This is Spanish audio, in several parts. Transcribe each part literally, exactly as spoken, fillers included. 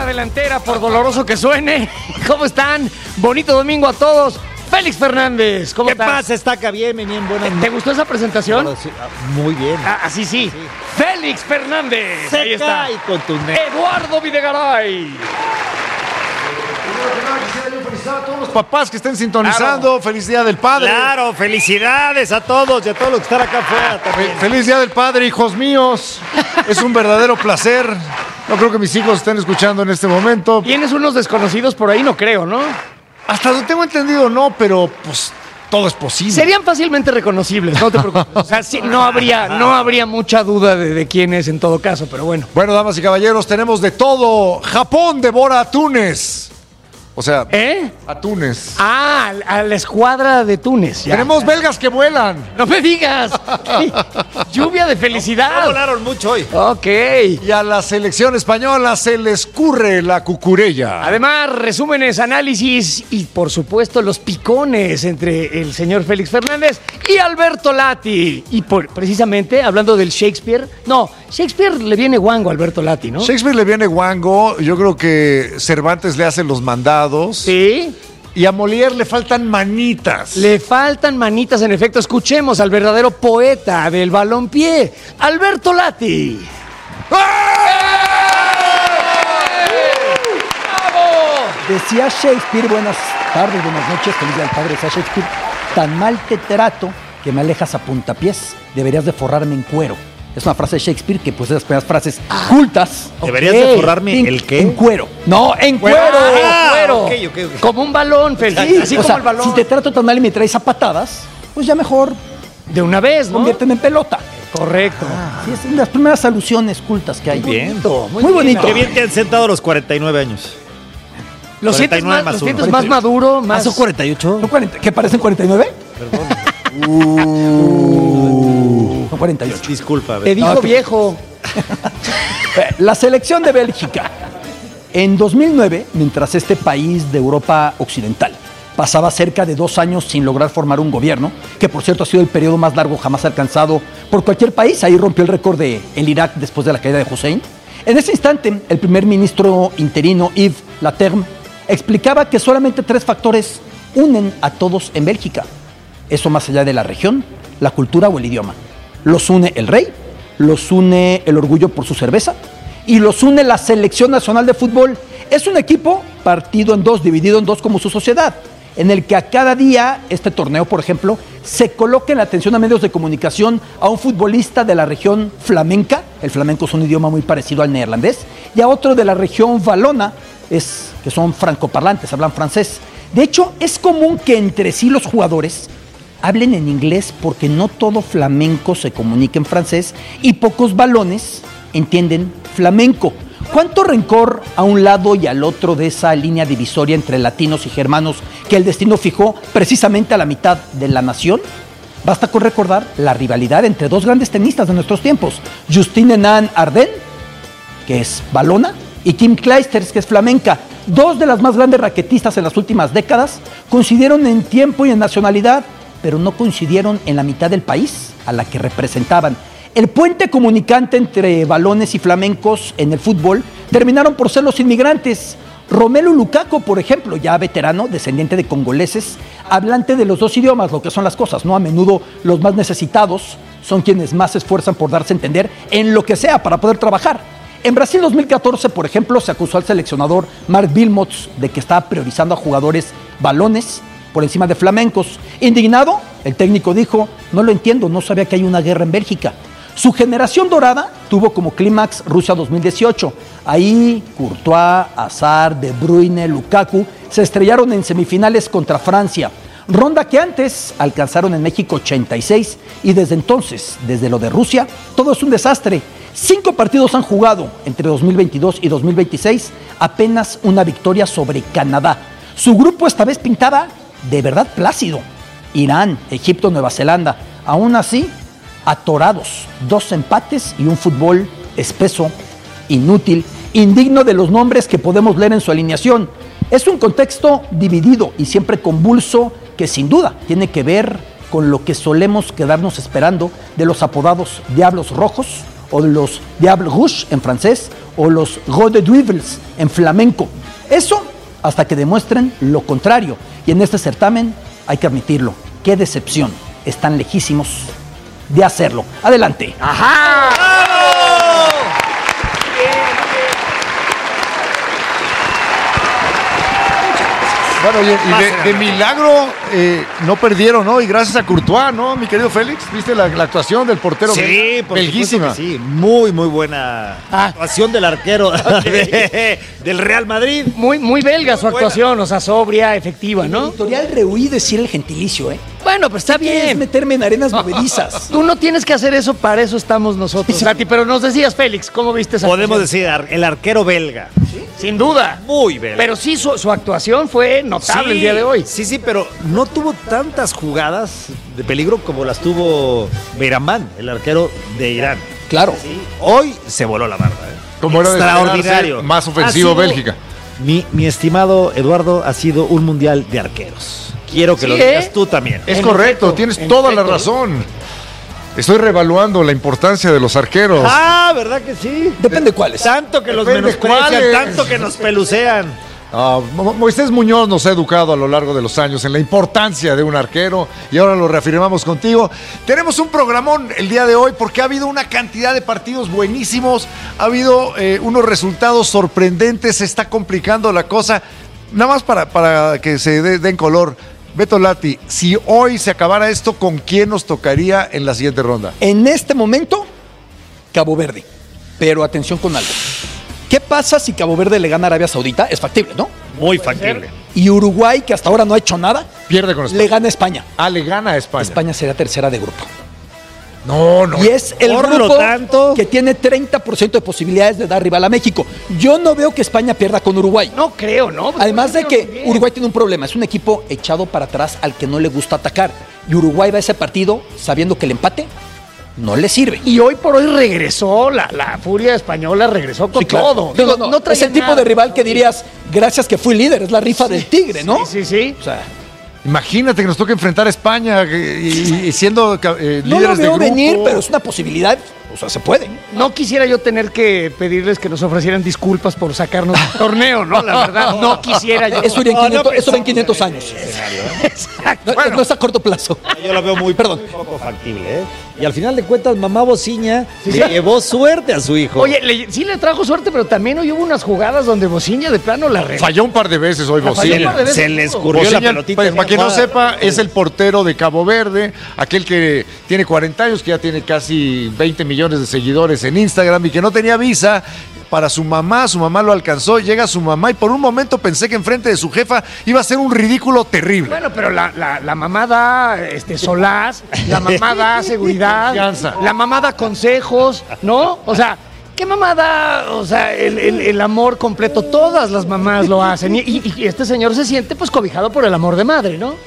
delantera, por doloroso que suene. ¿Cómo están? Bonito domingo a todos. Félix Fernández, ¿cómo ¿Qué estás? ¿Qué pasa? Está acá bien, bien, buenas noches. ¿Te gustó esa presentación? Bueno, sí, muy bien. Ah, así sí. sí. Félix Fernández. Seca ahí está. Y contundente. Eduardo Videgaray. Felicidades a todos los papás que estén sintonizando. Claro. Feliz Día del Padre. Claro, felicidades a todos y a todos los que están acá afuera también. Feliz Día del Padre, hijos míos. Es un verdadero placer. No creo que mis hijos estén escuchando en este momento. ¿Tienes unos desconocidos por ahí? No creo, ¿no? Hasta donde tengo entendido, no, pero pues todo es posible. Serían fácilmente reconocibles, no te preocupes. O sea, sí, no habría, no habría mucha duda de, de quién es en todo caso, pero bueno. Bueno, damas y caballeros, tenemos de todo. Japón devora a Túnez. O sea, ¿eh? A Túnez. Ah, a la escuadra de Túnez. Ya. Tenemos belgas que vuelan. No me digas. Lluvia de felicidad. No, no volaron mucho hoy. Ok. Y a la selección española se les curre la cucurella. Además, resúmenes, análisis y, por supuesto, los picones entre el señor Félix Fernández y Alberto Lati. Y por, precisamente, hablando del Shakespeare, no, Shakespeare le viene guango a Alberto Lati, ¿no? Shakespeare le viene guango. Yo creo que Cervantes le hace los mandados. Sí. Y a Molière le faltan manitas. Le faltan manitas, en efecto. Escuchemos al verdadero poeta del balompié, Alberto Lati. Decía Shakespeare, buenas tardes, buenas noches, feliz día del padre, decía Shakespeare, tan mal te trato que me alejas a puntapiés, deberías de forrarme en cuero. Es una frase de Shakespeare que pues es de las primeras frases ah, cultas. ¿Deberías okay. de forrarme en, el qué? En cuero. No, en cuero. Ah, en cuero. Okay, okay, okay. Como un balón, Félix. Sí, así o como sea, el balón. Si te trato tan mal y me traes a patadas, pues ya mejor de una vez, ¿no? Conviérteme en pelota. Correcto. Ah, sí, es una de las primeras alusiones cultas que hay. Muy bien. Muy, muy bonito. Qué bien te han sentado a los cuarenta y nueve años. ¿Lo sientes más, más, sientes más maduro? Más... ¿Ah, son cuarenta y ocho? ¿Son cuarenta, ¿Qué parecen cuarenta y nueve? Perdón. uh, son cuarenta y ocho. Disculpa. Te dijo no, viejo. La selección de Bélgica. En dos mil nueve, mientras este país de Europa occidental pasaba cerca de dos años sin lograr formar un gobierno, que por cierto ha sido el periodo más largo jamás alcanzado por cualquier país, ahí rompió el récord de el Irak después de la caída de Hussein. En ese instante, el primer ministro interino, Yves Leterme, explicaba que solamente tres factores unen a todos en Bélgica. Eso más allá de la región, la cultura o el idioma. Los une el rey, los une el orgullo por su cerveza y los une la selección nacional de fútbol. Es un equipo partido en dos, dividido en dos como su sociedad, en el que a cada día, este torneo, por ejemplo, se coloca en la atención a medios de comunicación a un futbolista de la región flamenca, el flamenco es un idioma muy parecido al neerlandés, y a otro de la región valona, es, que son francoparlantes, hablan francés. De hecho, es común que entre sí los jugadores hablen en inglés porque no todo flamenco se comunica en francés y pocos valones entienden flamenco. ¿Cuánto rencor a un lado y al otro de esa línea divisoria entre latinos y germanos que el destino fijó precisamente a la mitad de la nación? Basta con recordar la rivalidad entre dos grandes tenistas de nuestros tiempos, Justine Henin-Ardenne, que es valona, y Kim Clijsters, que es flamenca. Dos de las más grandes raquetistas en las últimas décadas coincidieron en tiempo y en nacionalidad, pero no coincidieron en la mitad del país a la que representaban. El puente comunicante entre balones y flamencos en el fútbol terminaron por ser los inmigrantes. Romelu Lukaku, por ejemplo, ya veterano, descendiente de congoleses, hablante de los dos idiomas, lo que son las cosas, ¿no? A menudo los más necesitados son quienes más se esfuerzan por darse a entender en lo que sea para poder trabajar. En Brasil dos mil catorce, por ejemplo, se acusó al seleccionador Mark Wilmots de que estaba priorizando a jugadores balones por encima de flamencos. Indignado, el técnico dijo, no lo entiendo, no sabía que hay una guerra en Bélgica. Su generación dorada tuvo como clímax Rusia dos mil dieciocho. Ahí Courtois, Hazard, De Bruyne, Lukaku se estrellaron en semifinales contra Francia. Ronda que antes alcanzaron en México ochenta y seis y desde entonces, desde lo de Rusia, todo es un desastre. Cinco partidos han jugado entre dos mil veintidós y dos mil veintiséis, apenas una victoria sobre Canadá. Su grupo esta vez pintaba de verdad plácido. Irán, Egipto, Nueva Zelanda. Aún así, atorados, dos empates y un fútbol espeso, inútil, indigno de los nombres que podemos leer en su alineación. Es un contexto dividido y siempre convulso que sin duda tiene que ver con lo que solemos quedarnos esperando de los apodados Diablos Rojos o de los Diables Rouges en francés o los Gode Duivels en flamenco. Eso hasta que demuestren lo contrario. Y en este certamen, hay que admitirlo, qué decepción, están lejísimos de hacerlo. Adelante. ¡Ajá! Bueno, oye, y de, de milagro eh, no perdieron, ¿no? Y gracias a Courtois, ¿no, mi querido Félix? ¿Viste la, la actuación del portero? Sí, por belguísima. supuesto que sí, muy, muy buena Ah. actuación del arquero de- del Real Madrid. Muy, muy belga su Muy buena. actuación, o sea, sobria, efectiva, ¿no? Editorial rehuí decir el gentilicio, ¿eh? Bueno, pues está ¿Qué es bien. meterme en arenas movedizas? Tú no tienes que hacer eso, para eso estamos nosotros, Lati. Pero nos decías, Félix, ¿cómo viste esa Podemos actuación? decir, ar- el arquero belga. Sin duda. Muy belga. Pero sí, su, su actuación fue notable el día de hoy. Sí, sí, pero no tuvo tantas jugadas de peligro como las tuvo Meiramán, el arquero de Irán. Claro. Sí, hoy se voló la barda. ¿eh? Como era de Extraordinario. esperarse, más ofensivo Ha sido- Bélgica. Mi, mi estimado Eduardo, ha sido un mundial de arqueros. Quiero que Sí, lo digas ¿eh? tú también. Es En correcto, efecto, tienes en toda la efecto. razón. Estoy revaluando la importancia de los arqueros. Ah, ¿verdad que sí? Depende cuáles. Tanto que los Depende menosprecian, cuáles. tanto que nos pelucean. Ah, Mo- Moisés Muñoz nos ha educado a lo largo de los años en la importancia de un arquero y ahora lo reafirmamos contigo. Tenemos un programón el día de hoy porque ha habido una cantidad de partidos buenísimos, ha habido eh, unos resultados sorprendentes, se está complicando la cosa. Nada más para, para que se dé- den color. Beto Lati, si hoy se acabara esto, ¿con quién nos tocaría en la siguiente ronda? En este momento, Cabo Verde. Pero atención con algo. ¿Qué pasa si Cabo Verde le gana a Arabia Saudita? Es factible, ¿no? Muy factible. Y Uruguay, que hasta ahora no ha hecho nada, Pierde con España. le gana a España. Ah, le gana a España. España será tercera de grupo. No, no. Y es el Por lo grupo tanto- que tiene treinta por ciento de posibilidades de dar rival a México. Yo no veo que España pierda con Uruguay. No creo, ¿no? Además de Creo que bien. Uruguay tiene un problema, es un equipo echado para atrás al que no le gusta atacar. Y Uruguay va a ese partido sabiendo que el empate no le sirve. Y hoy por hoy regresó, la, la furia española regresó con Sí, claro. todo. Digo, Digo, no, traía es el tipo nada. de rival que dirías, gracias que fui líder, es la rifa del tigre, ¿no? Sí, sí, sí. O sea, Imagínate que nos toque enfrentar a España eh, y, y siendo eh, no lo líderes de veo grupo. venir, pero es una posibilidad. O sea, se puede. No quisiera yo tener que pedirles que nos ofrecieran disculpas por sacarnos del torneo, ¿no? La verdad, no quisiera yo. Eso, iría en No, no quinientos, eso va en pensamos quinientos en años. Exacto. No, no es a corto plazo. Yo lo veo muy, Perdón. muy poco factible, ¿eh? Y al final de cuentas, mamá Bociña le llevó suerte a su hijo. Oye, le- sí le trajo suerte, pero también hoy hubo unas jugadas donde Bociña de plano la regó. Falló un par de veces hoy falló un Bociña. par de veces. se le escurrió Bociña, la pelotita. pues, para quien no jugada. sepa, es el portero de Cabo Verde, aquel que tiene cuarenta años, que ya tiene casi veinte millones de seguidores en Instagram y que no tenía visa para su mamá. Su mamá lo alcanzó, llega su mamá y por un momento pensé que enfrente de su jefa iba a ser un ridículo terrible. Bueno, pero la, la, la mamá da este, solaz, la mamá da seguridad, Confianza. la mamá da consejos, ¿no? O sea, ¿qué mamá da? O sea, el, el- el amor completo, todas las mamás lo hacen. Y, y- y este señor se siente pues cobijado por el amor de madre, ¿no?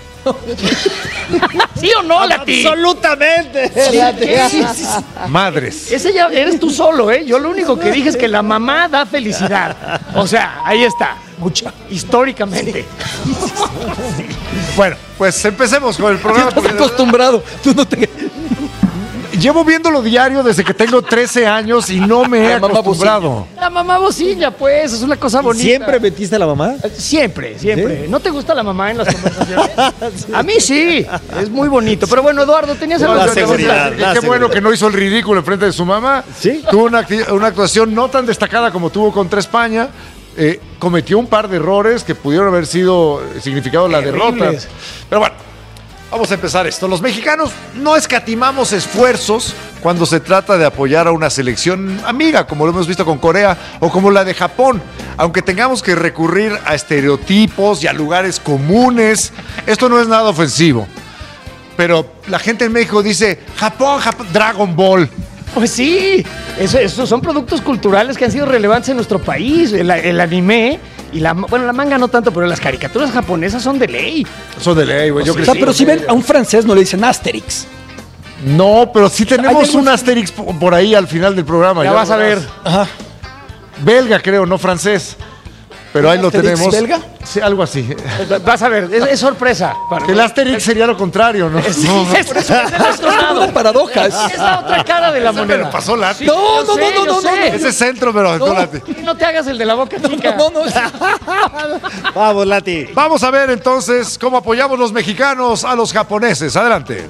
¿Sí o no, Lati? Absolutamente. Sí, sí, sí. Madres. Ese ya eres tú solo, ¿eh? Yo lo único que dije es que la mamá da felicidad. O sea, ahí está. Mucha. Históricamente. Bueno, pues empecemos con el programa. Estás porque de verdad, acostumbrado. Tú no te... llevo viéndolo diario desde que tengo trece años y no me he La mamá acostumbrado. La mamá bocilla, pues, es una cosa bonita. ¿Siempre metiste a la mamá? Siempre, siempre. ¿Sí? ¿No te gusta la mamá en las conversaciones? A mí sí, es muy bonito. Pero bueno, Eduardo, tenías algo La que seguridad. preguntar. Qué la bueno seguridad. que no hizo el ridículo enfrente de su mamá. Sí. Tuvo una, acti- una actuación no tan destacada como tuvo contra España. Eh, cometió un par de errores que pudieron haber sido eh, significado la Terribles. derrota. Pero bueno, vamos a empezar esto. Los mexicanos no escatimamos esfuerzos cuando se trata de apoyar a una selección amiga, como lo hemos visto con Corea o como la de Japón. Aunque tengamos que recurrir a estereotipos y a lugares comunes, esto no es nada ofensivo. Pero la gente en México dice, Japón, Japón, Dragon Ball. Pues sí, eso, eso son productos culturales que han sido relevantes en nuestro país. El, el anime y la, bueno, la manga no tanto, pero las caricaturas japonesas son de ley. Eso de ley, güey. Yo O sea, crecí pero con si ven ella. a un francés no le dicen Asterix. No, pero sí tenemos Hay un algo- Asterix po- por ahí al final del programa. Ya lo vas a verás. ver. Ajá. Belga, creo, no francés. Pero ahí lo ¿Asterix tenemos. belga? Sí, algo así. Vas a ver, es, es sorpresa. Para El Asterix sería lo contrario, ¿no? Sí, No. es, es del otro lado. Una paradoja. Es, es la otra cara de la Ese me moneda. lo pasó Lati. No, Yo no, sé, no, no, yo no, sé. no, Ese es centro, pero no, Lati. No te hagas el de la boca chica. No, no, Vamos, Lati. Vamos a ver entonces cómo apoyamos los mexicanos a los japoneses. Adelante.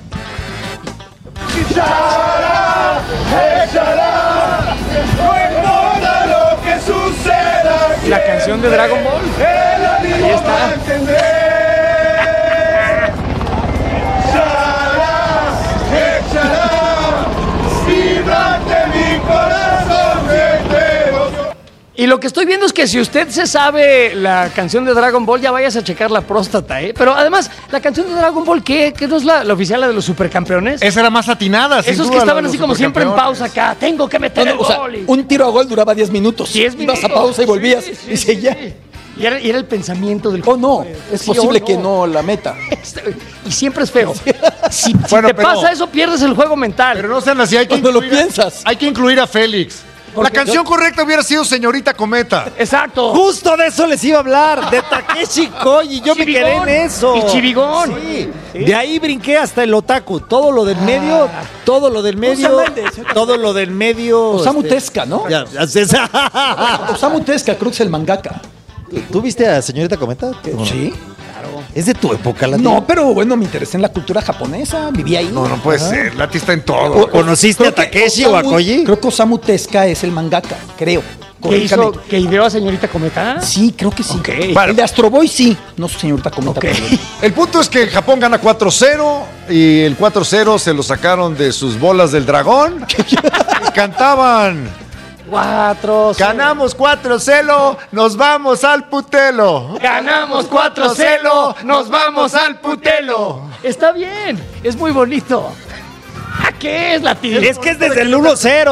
La canción de Dragon Ball. Ahí está. Y lo que estoy viendo es que si usted se sabe la canción de Dragon Ball, ya vayas a checar la próstata, ¿eh? Pero además, la canción de Dragon Ball, ¿qué? ¿Qué no es la, la oficial, la de los supercampeones? Esa era más atinada, sin Esos duda, que la estaban de así los como siempre en pausa supercampeones. acá. Tengo que meter no, el no, o sea, gol. y- un tiro a gol duraba diez minutos. diez Ibas a minutos. pausa y volvías Sí, sí, y seguía. sí. Y era, y era el pensamiento del O no, es Sí, posible o que no la meta. Este, Y siempre es feo. Si, si Bueno, te pero- pasa eso, pierdes el juego mental. Pero no sean así, hay que Cuando lo incluir a- piensas. hay que incluir a Félix. La Porque canción correcta hubiera sido Señorita Cometa. Exacto. Justo de eso les iba a hablar, de Takeshi Koji. Yo me quedé Chivigón. en eso. Y Chivigón. Sí. De ahí brinqué hasta el otaku. Todo lo del medio, todo lo del medio, llama el de- todo lo del medio. Osamu este, Tezuka, ¿no? Ya, ya sé. Osamu Tezuka, creo que es el mangaka. ¿Tú viste a Señorita Cometa? Sí. Es de tu época, la No, pero bueno, me interesé en la cultura japonesa, viví ahí. No, no puede ser. Lati está en todo. ¿Conociste a Creo que Takeshi o a Osamu- Koji? Creo que Osamu Tezuka es el mangaka, creo. ¿Qué hizo? Corríjame. ¿Que ideó a señorita Cometa? Sí, creo que sí. Ok. El de Astro Boy sí, no sé, señorita Cometa. Ok. pero- El punto es que Japón gana cuatro cero y el cuatro cero se lo sacaron de sus bolas del dragón. Y cantaban. Cuatro. Ganamos cuatro cero, nos vamos al putelo. Ganamos cuatro cero, nos vamos al putelo. Está bien, es muy bonito. ¿A qué es la tía? Es que es desde el uno cero.